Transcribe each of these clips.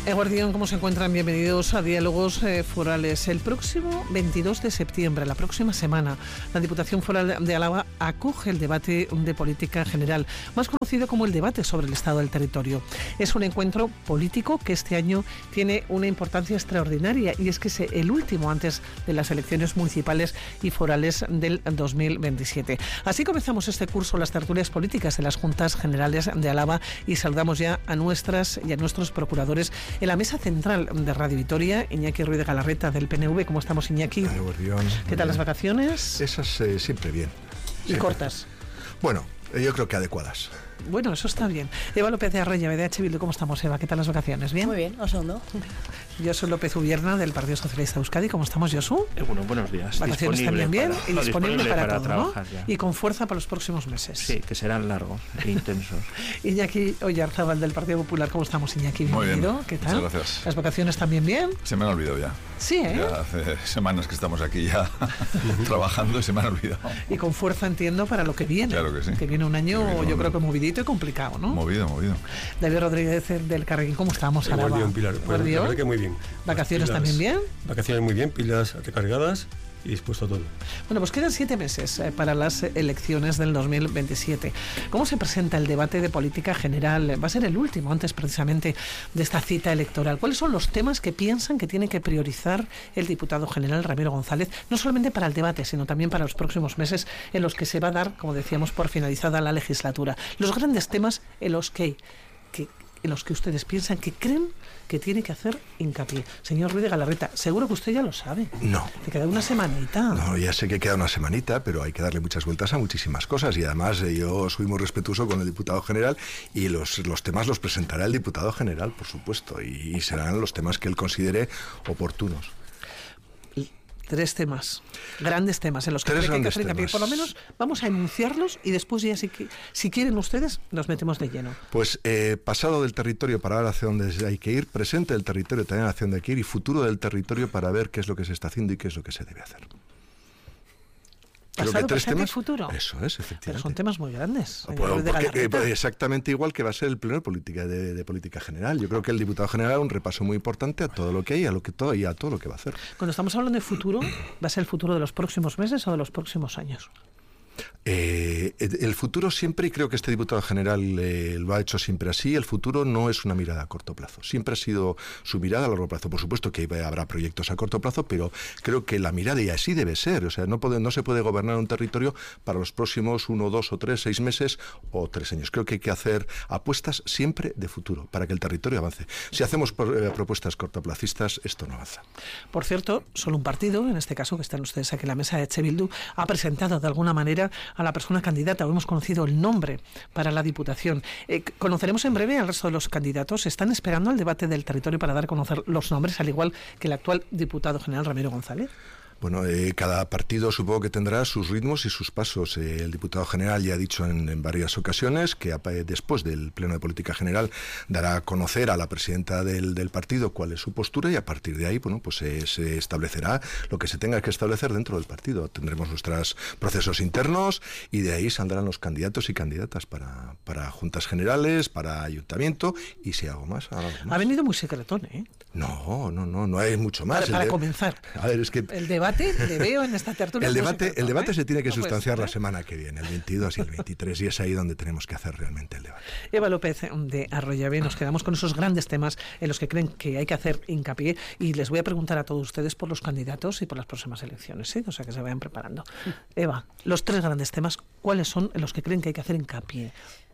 Guardián, ¿cómo se encuentran? Bienvenidos a Diálogos Forales. El próximo 22 de septiembre, la próxima semana, la Diputación Foral de Álava acoge el debate de política general, más conocido como el debate sobre el estado del territorio. Es un encuentro político que este año tiene una importancia extraordinaria y es que es el último antes de las elecciones municipales y forales del 2027. Así comenzamos este curso, las tertulias políticas de las Juntas Generales de Álava, y saludamos ya a nuestras y a nuestros procuradores. En la mesa central de Radio Vitoria, Iñaki Ruiz de Galarreta, del PNV. ¿Cómo estamos, Iñaki? ¿Qué tal las vacaciones? Esas siempre bien. ¿Y siempre cortas? Bueno, yo creo que adecuadas. Bueno, eso está bien. Eva López de Arraya, de H. Bildu. ¿Cómo estamos, Eva? ¿Qué tal las vacaciones? ¿Bien? Muy bien, Osondo. Josu López Ubierna, del Partido Socialista de Euskadi. ¿Cómo estamos, Josu? Bueno, buenos días. Vacaciones también bien y disponible para todo, trabajar, ¿no? Ya. Y con fuerza para los próximos meses. Sí, que serán largos e intensos. Iñaki Oyarzábal, del Partido Popular. ¿Cómo estamos, Iñaki? Bienvenido. Muy bien. ¿Qué tal? Muchas gracias. ¿Las vacaciones también bien? Se me han olvidado ya. Sí, ¿eh? Ya hace semanas que estamos aquí ya trabajando y se me han olvidado. Y con fuerza, entiendo, para lo que viene. Claro que sí. Que viene un año, yo creo que movidito y complicado, ¿no? Movido. David Rodríguez, del Carrequín. ¿Cómo estamos, Álava? Guardián, Pilar. Pues, la verdad que muy bien. ¿Vacaciones también bien? Vacaciones muy bien, pilas recargadas y dispuesto a todo. Bueno, pues quedan 7 meses para las elecciones del 2027. ¿Cómo se presenta el debate de política general? Va a ser el último antes precisamente de esta cita electoral. ¿Cuáles son los temas que piensan que tiene que priorizar el diputado general Ramiro González, no solamente para el debate, sino también para los próximos meses en los que se va a dar, como decíamos, por finalizada la legislatura? Los grandes temas en los que ustedes piensan que creen que tiene que hacer hincapié. Señor Ruiz de Galarreta, seguro que usted ya lo sabe. No. Que queda una semanita. No, ya sé que queda una semanita, pero hay que darle muchas vueltas a muchísimas cosas. Y además yo soy muy respetuoso con el diputado general y los temas los presentará el diputado general, por supuesto, y serán los temas que él considere oportunos. 3 temas, grandes temas en los que hay que hacer hincapié. Por lo menos vamos a enunciarlos y después ya si quieren ustedes nos metemos de lleno. Pues pasado del territorio para ver hacia dónde hay que ir, presente del territorio también hacia dónde hay que ir y futuro del territorio para ver qué es lo que se está haciendo y qué es lo que se debe hacer. Pasado, presente y futuro. Eso es, efectivamente. Pero son temas muy grandes. Exactamente igual que va a ser el pleno de política general. Yo creo que el diputado general hará un repaso muy importante a todo lo que hay y a todo lo que va a hacer. Cuando estamos hablando de futuro, ¿va a ser el futuro de los próximos meses o de los próximos años? El futuro siempre, y creo que este diputado general lo ha hecho siempre así, el futuro no es una mirada a corto plazo, siempre ha sido su mirada a largo plazo. Por supuesto que habrá proyectos a corto plazo, pero creo que la mirada, y así debe ser, o sea, no se puede gobernar un territorio para los próximos 1, 2 o 3, 6 meses o 3 años. Creo que hay que hacer apuestas siempre de futuro para que el territorio avance. Si hacemos propuestas cortoplacistas, esto no avanza. Por cierto, solo un partido, en este caso que están ustedes aquí en la mesa de H. Bildu, ha presentado de alguna manera a la persona candidata, o hemos conocido el nombre para la Diputación. Conoceremos en breve al resto de los candidatos. Están esperando al debate del territorio para dar a conocer los nombres, al igual que el actual diputado general Ramiro González. Bueno, cada partido supongo que tendrá sus ritmos y sus pasos. El diputado general ya ha dicho en varias ocasiones que después del Pleno de Política General dará a conocer a la presidenta del partido cuál es su postura y a partir de ahí, bueno, pues se establecerá lo que se tenga que establecer dentro del partido. Tendremos nuestros procesos internos y de ahí saldrán los candidatos y candidatas para juntas generales, para ayuntamiento y si algo más. Ha venido muy secretón, ¿eh? No hay mucho más. Para comenzar. A ver, es que el debate le veo en esta tertulia. El debate se tiene que sustanciar la semana que viene, el 22 y el 23, y es ahí donde tenemos que hacer realmente el debate. Eva López de Arroyave, nos quedamos con esos grandes temas en los que creen que hay que hacer hincapié y les voy a preguntar a todos ustedes por los candidatos y por las próximas elecciones, ¿sí? O sea, que se vayan preparando. Eva, los 3 grandes temas, ¿cuáles son en los que creen que hay que hacer hincapié?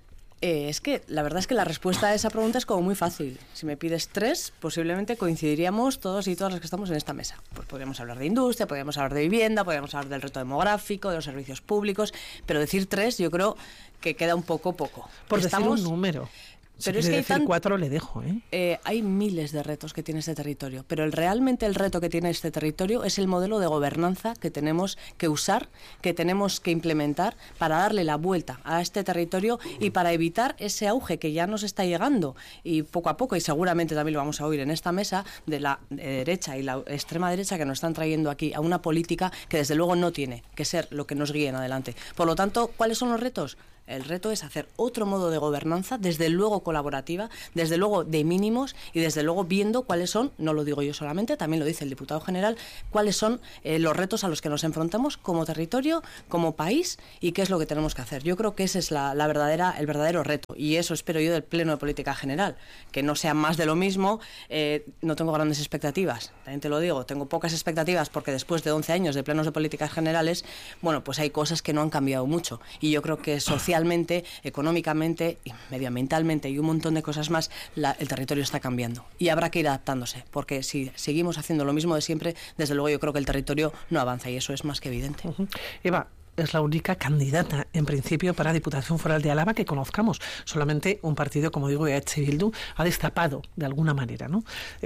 Es que la verdad es que la respuesta a esa pregunta es como muy fácil. Si me pides 3, posiblemente coincidiríamos todos y todas las que estamos en esta mesa. Pues podríamos hablar de industria, podríamos hablar de vivienda, podríamos hablar del reto demográfico, de los servicios públicos, pero decir 3 yo creo que queda un poco. Por decir un número. Pero es que decir 4 le dejo, hay miles de retos que tiene este territorio, pero realmente el reto que tiene este territorio es el modelo de gobernanza que tenemos que usar, que tenemos que implementar para darle la vuelta a este territorio y para evitar ese auge que ya nos está llegando y poco a poco, y seguramente también lo vamos a oír en esta mesa, de la derecha y la extrema derecha que nos están trayendo aquí a una política que desde luego no tiene que ser lo que nos guíe en adelante. Por lo tanto, ¿cuáles son los retos? El reto es hacer otro modo de gobernanza, desde luego colaborativa, desde luego de mínimos y desde luego viendo cuáles son, no lo digo yo solamente, también lo dice el diputado general, cuáles son los retos a los que nos enfrentamos como territorio, como país y qué es lo que tenemos que hacer. Yo creo que ese es el verdadero reto y eso espero yo del Pleno de Política General, que no sea más de lo mismo. No tengo grandes expectativas, también te lo digo, tengo pocas expectativas porque después de 11 años de plenos de políticas generales, bueno, pues hay cosas que no han cambiado mucho y yo creo que socialmente, económicamente y medioambientalmente y un montón de cosas más, el territorio está cambiando y habrá que ir adaptándose, porque si seguimos haciendo lo mismo de siempre, desde luego yo creo que el territorio no avanza y eso es más que evidente. Eva, es la única candidata, en principio, para Diputación Foral de Álava que conozcamos. Solamente un partido, como digo, EH Bildu, ha destapado, de alguna manera, ¿no?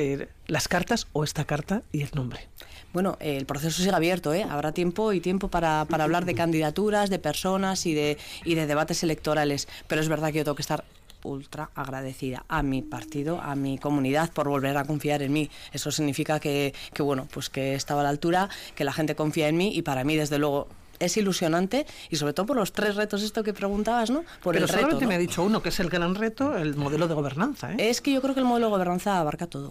Las cartas o esta carta y el nombre. Bueno, el proceso sigue abierto, habrá tiempo para hablar de candidaturas, de personas y de debates electorales, pero es verdad que yo tengo que estar ultra agradecida a mi partido, a mi comunidad por volver a confiar en mí. Eso significa que bueno, pues que he estado a la altura, que la gente confía en mí y para mí, desde luego, es ilusionante y sobre todo por los 3 retos esto que preguntabas, ¿no? Por Pero el reto, solamente ¿no? me ha dicho uno, que es el gran reto, el modelo de gobernanza, Es que yo creo que el modelo de gobernanza abarca todo.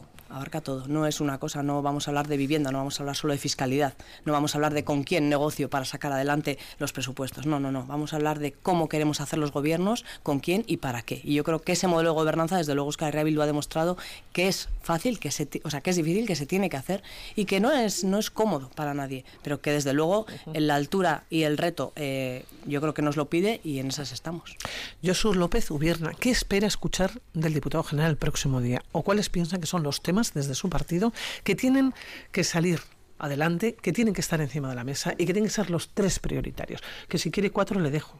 No es una cosa, no vamos a hablar de vivienda, no vamos a hablar solo de fiscalidad, no vamos a hablar de con quién negocio para sacar adelante los presupuestos. No. Vamos a hablar de cómo queremos hacer los gobiernos, con quién y para qué. Y yo creo que ese modelo de gobernanza, desde luego, Euskal Herria Bildu ha demostrado que es fácil, que es difícil, que se tiene que hacer y que no es cómodo para nadie, pero que desde luego en la altura y el reto yo creo que nos lo pide y en esas estamos. Josu López Ubierna, ¿qué espera escuchar del diputado general el próximo día? ¿O cuáles piensan que son los temas desde su partido que tienen que salir adelante, que tienen que estar encima de la mesa y que tienen que ser los 3 prioritarios? Que si quiere 4 le dejo.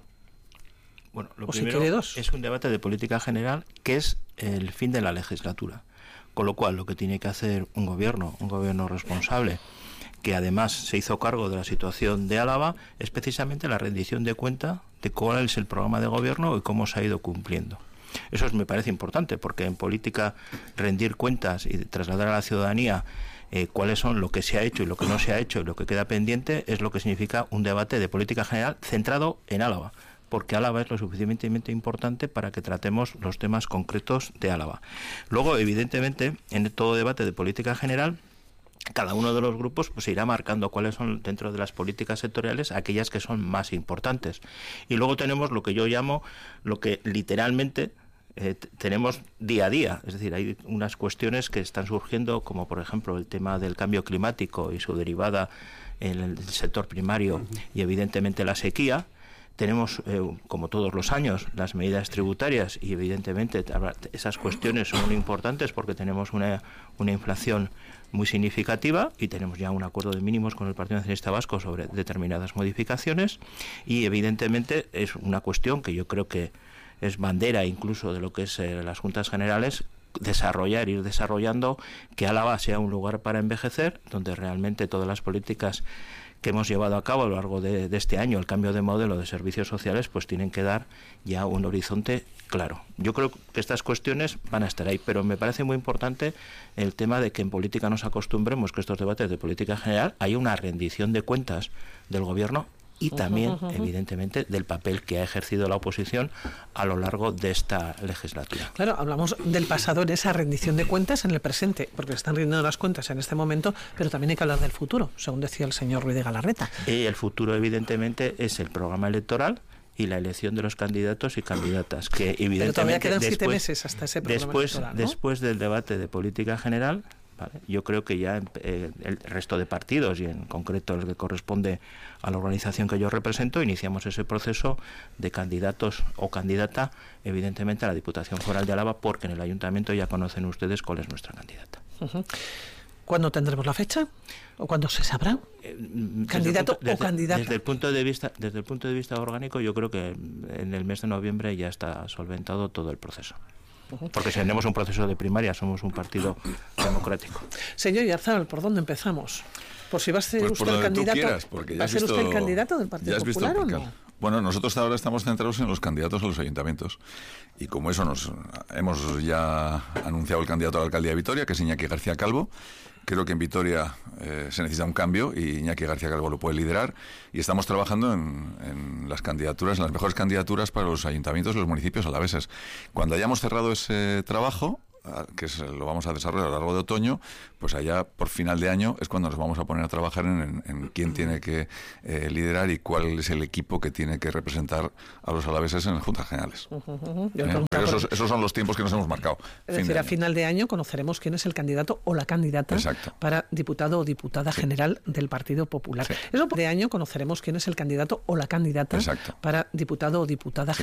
Bueno, lo o primero si quiere 2. es un debate de política general que es el fin de la legislatura. Con lo cual, lo que tiene que hacer un gobierno responsable, que además se hizo cargo de la situación de Álava, es precisamente la rendición de cuenta de cuál es el programa de gobierno y cómo se ha ido cumpliendo. Eso me parece importante, porque en política rendir cuentas y trasladar a la ciudadanía cuáles son lo que se ha hecho y lo que no se ha hecho y lo que queda pendiente es lo que significa un debate de política general centrado en Álava, porque Álava es lo suficientemente importante para que tratemos los temas concretos de Álava. Luego, evidentemente, en todo debate de política general, cada uno de los grupos pues se irá marcando cuáles son dentro de las políticas sectoriales aquellas que son más importantes. Y luego tenemos lo que yo llamo, lo que literalmente tenemos día a día, es decir, hay unas cuestiones que están surgiendo, como por ejemplo el tema del cambio climático y su derivada en el sector primario y evidentemente la sequía. Tenemos, como todos los años, las medidas tributarias y evidentemente esas cuestiones son muy importantes porque tenemos una inflación muy significativa y tenemos ya un acuerdo de mínimos con el Partido Nacionalista Vasco sobre determinadas modificaciones y evidentemente es una cuestión que yo creo que es bandera incluso de lo que es las Juntas Generales, ir desarrollando que Álava sea un lugar para envejecer, donde realmente todas las políticas que hemos llevado a cabo a lo largo de este año, el cambio de modelo de servicios sociales, pues tienen que dar ya un horizonte claro. Yo creo que estas cuestiones van a estar ahí, pero me parece muy importante el tema de que en política nos acostumbremos que estos debates de política general haya una rendición de cuentas del gobierno y también, evidentemente, del papel que ha ejercido la oposición a lo largo de esta legislatura. Claro, hablamos del pasado en esa rendición de cuentas en el presente, porque se están rindiendo las cuentas en este momento, pero también hay que hablar del futuro, según decía el señor Ruiz de Galarreta. Y el futuro, evidentemente, es el programa electoral y la elección de los candidatos y candidatas, que evidentemente... Pero todavía quedan 7 meses hasta ese programa electoral, ¿no? Después del debate de política general, ¿vale? Yo creo que ya el resto de partidos, y en concreto el que corresponde a la organización que yo represento, iniciamos ese proceso de candidatos o candidata, evidentemente, a la Diputación Foral de Álava, porque en el Ayuntamiento ya conocen ustedes cuál es nuestra candidata. ¿Cuándo tendremos la fecha? ¿O cuándo se sabrá? ¿Candidato o candidata? Desde el punto de vista orgánico, yo creo que en el mes de noviembre ya está solventado todo el proceso. Porque si tenemos un proceso de primaria, somos un partido democrático. Señor Iarzábal, ¿por dónde empezamos? Por si va a ser usted el candidato. Quieras, porque ya ¿Va a ser usted el candidato del Partido Popular o no? Bueno, nosotros ahora estamos centrados en los candidatos a los ayuntamientos. Y como eso hemos ya anunciado el candidato a la alcaldía de Vitoria, que es Iñaki García Calvo. Creo que en Vitoria se necesita un cambio y Iñaki García Calvo lo puede liderar. Y estamos trabajando en las candidaturas, en las mejores candidaturas para los ayuntamientos y los municipios alaveses. Cuando hayamos cerrado ese trabajo, que lo vamos a desarrollar a lo largo de otoño, pues allá por final de año es cuando nos vamos a poner a trabajar en quién tiene que liderar y cuál es el equipo que tiene que representar a los alaveses en las Juntas Generales. Pero esos son los tiempos que nos hemos marcado. Es decir, a final de año conoceremos quién es el candidato o la candidata para diputado o diputada general del Partido Popular. Eso de año conoceremos quién es el candidato o la candidata para diputado o diputada